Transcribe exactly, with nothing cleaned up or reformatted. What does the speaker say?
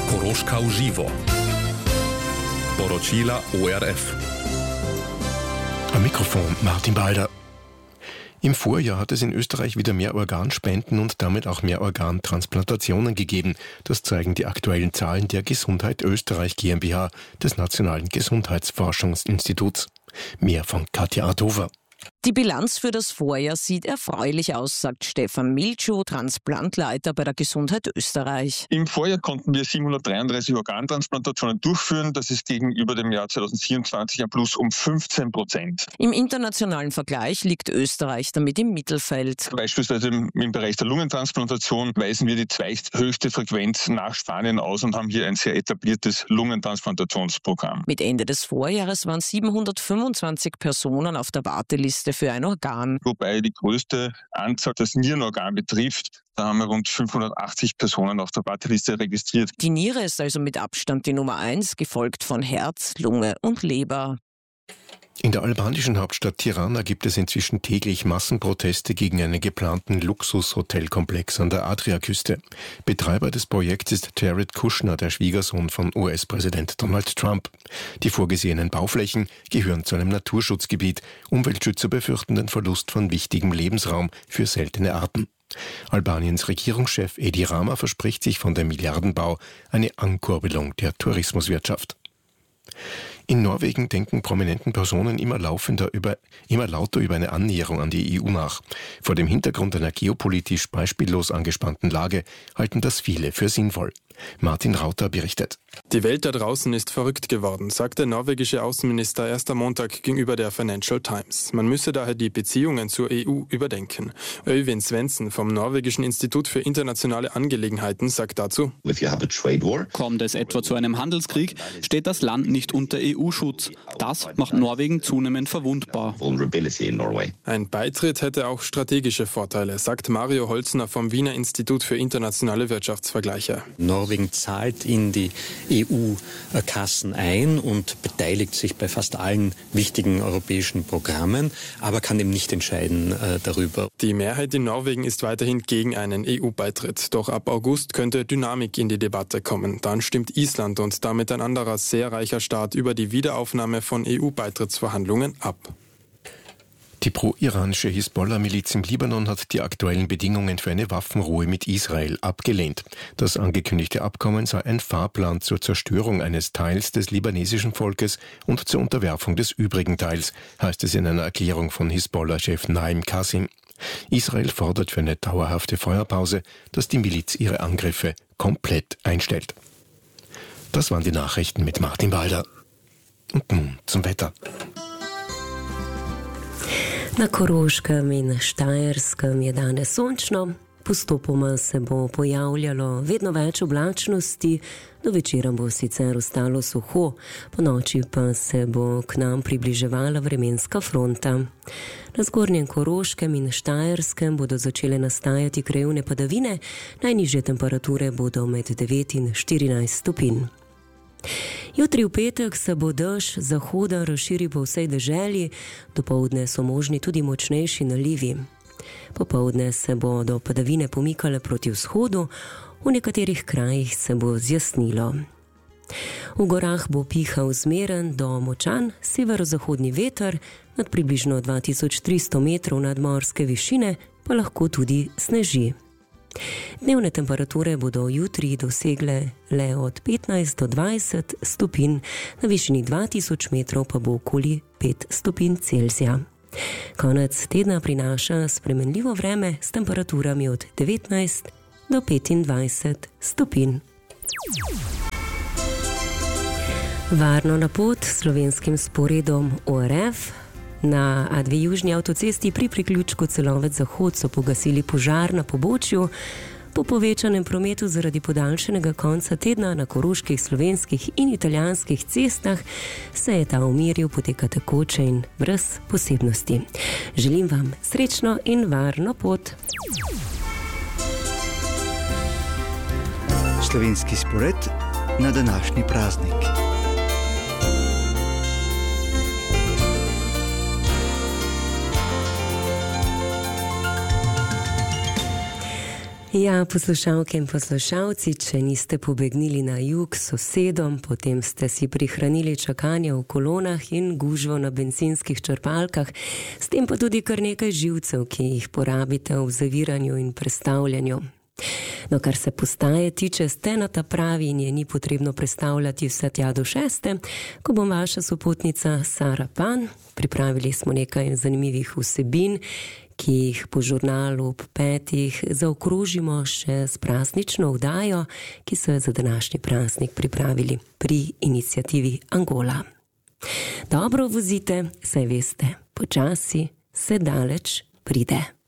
Koroška v živo. Poročila O R F. Am Mikrofon Martin Balder. Im Vorjahr hat es in Österreich wieder mehr Organspenden und damit auch mehr Organtransplantationen gegeben. Das zeigen die aktuellen Zahlen der Gesundheit Österreich GmbH, des Nationalen Gesundheitsforschungsinstituts. Mehr von Katja Adova. Die Bilanz für das Vorjahr sieht erfreulich aus, sagt Stefan Milczuk, Transplantleiter bei der Gesundheit Österreich. Im Vorjahr konnten wir siebenhundertdreiunddreißig Organtransplantationen durchführen. Das ist gegenüber dem Jahr zweitausendvierundzwanzig ein Plus um fünfzehn Prozent. Im internationalen Vergleich liegt Österreich damit im Mittelfeld. Beispielsweise im, im Bereich der Lungentransplantation weisen wir die zweithöchste Frequenz nach Spanien aus und haben hier ein sehr etabliertes Lungentransplantationsprogramm. Mit Ende des Vorjahres waren siebenhundertfünfundzwanzig Personen auf der Warteliste für ein Organ. Wobei die größte Anzahl das Nierenorgan betrifft. Da haben wir rund fünfhundertachtzig Personen auf der Warteliste registriert. Die Niere ist also mit Abstand die Nummer eins, gefolgt von Herz, Lunge und Leber. In der albanischen Hauptstadt Tirana gibt es inzwischen täglich Massenproteste gegen einen geplanten Luxushotelkomplex an der Adriaküste. Betreiber des Projekts ist Jared Kushner, der Schwiegersohn von U S-Präsident Donald Trump. Die vorgesehenen Bauflächen gehören zu einem Naturschutzgebiet. Umweltschützer befürchten den Verlust von wichtigem Lebensraum für seltene Arten. Albaniens Regierungschef Edi Rama verspricht sich von dem Milliardenbau eine Ankurbelung der Tourismuswirtschaft. In Norwegen denken prominenten Personen immer, laufender über, immer lauter über eine Annäherung an die E U nach. Vor dem Hintergrund einer geopolitisch beispiellos angespannten Lage halten das viele für sinnvoll. Martin Rauter berichtet. Die Welt da draußen ist verrückt geworden, sagt der norwegische Außenminister erst am Montag gegenüber der Financial Times. Man müsse daher die Beziehungen zur E U überdenken. Øyvind Svendsen vom norwegischen Institut für internationale Angelegenheiten sagt dazu: Kommt es etwa zu einem Handelskrieg, steht das Land nicht unter E U-Schutz. Das macht Norwegen zunehmend verwundbar. Ein Beitritt hätte auch strategische Vorteile, sagt Mario Holzner vom Wiener Institut für internationale Wirtschaftsvergleiche. Norwegen zahlt in die E U-Kassen ein und beteiligt sich bei fast allen wichtigen europäischen Programmen, aber kann eben nicht entscheiden äh, darüber. Die Mehrheit in Norwegen ist weiterhin gegen einen E U-Beitritt. Doch ab August könnte Dynamik in die Debatte kommen. Dann stimmt Island und damit ein anderer sehr reicher Staat über die Wiederaufnahme von E U-Beitrittsverhandlungen ab. Die pro-iranische Hisbollah-Miliz im Libanon hat die aktuellen Bedingungen für eine Waffenruhe mit Israel abgelehnt. Das angekündigte Abkommen sei ein Fahrplan zur Zerstörung eines Teils des libanesischen Volkes und zur Unterwerfung des übrigen Teils, heißt es in einer Erklärung von Hisbollah-Chef Naim Qasim. Israel fordert für eine dauerhafte Feuerpause, dass die Miliz ihre Angriffe komplett einstellt. Das waren die Nachrichten mit Martin Balder. Und nun zum Wetter. Na Koroškem in Štajerskem je danes sončno, postopoma se bo pojavljalo vedno več oblačnosti, do večera bo sicer ostalo suho, po noči pa se bo k nam približevala vremenska fronta. Na zgornjem Koroškem in Štajerskem bodo začele nastajati krajevne padavine, najnižje temperature bodo med devet in štirinajst stopinj. Jutri v petek se bo dež zahoda razširi po vsej deželi, dopoldne so možni tudi močnejši nalivi. Popoldne se bodo padavine pomikale proti vzhodu, v nekaterih krajih se bo zjasnilo. V gorah bo pihal zmeren do močan severozahodni veter, nad približno dva tisoč tristo metrov nadmorske višine pa lahko tudi sneži. Dnevne temperature bodo jutri dosegle le od petnajst do dvajset stopinj, na višini dva tisoč metrov pa bo okoli pet stopinj Celzija. Konec tedna prinaša spremenljivo vreme s temperaturami od devetnajst do petindvajset stopinj. Varno na pot s slovenskim sporedom O R F. Na A dve južni avtocesti pri priključku Celovec-Zahod so pogasili požar na pobočju. Po povečanem prometu zaradi podaljšanega konca tedna na koroških, slovenskih in italijanskih cestah se je ta umiril, poteka tekoče in brez posebnosti. Želim vam srečno in varno pot. Slovenski spored na današnji praznik. Ja, poslušalke in poslušalci, če niste pobegnili na jug s sosedom, potem ste si prihranili čakanje v kolonah in gužvo na bencinskih črpalkah, s tem pa tudi kar nekaj živcev, ki jih porabite v zaviranju in prestavljanju. No, kar se postaje tiče, ste na ta pravi in je ni potrebno prestavljati vse tja do šeste, ko bom vaša sopotnica Sara Pan. Pripravili smo nekaj zanimivih vsebin, ki jih po žurnalu ob petih zaokrožimo še s praznično vdajo, ki so jo za današnji praznik pripravili pri iniciativi Angola. Dobro vozite, saj veste, počasi se daleč pride.